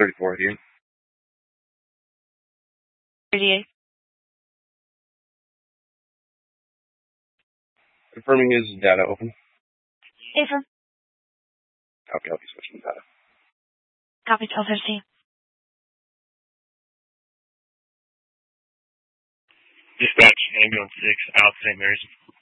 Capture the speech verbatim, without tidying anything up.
thirty-four eighty-eight. thirty-eight. Confirming his data open. Affirm. Copy, I'll be switching data. Copy, twelve fifteen. Dispatch, ambulance six, out Saint Mary's.